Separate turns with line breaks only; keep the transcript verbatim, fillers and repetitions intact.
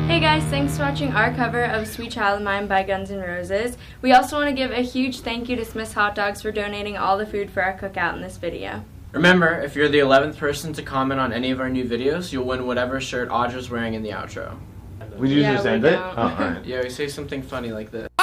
Hey guys, thanks for watching our cover of Sweet Child of Mine by Guns N' Roses. We also want to give a huge thank you to Smith's Hot Dogs for donating all the food for our cookout in this video.
Remember, if you're the eleventh person to comment on any of our new videos, you'll win whatever shirt Audra's wearing in the outro.
We usually
Yeah,
just
we
end it?
don't.
Oh, alright.
Yeah, we say something funny like this.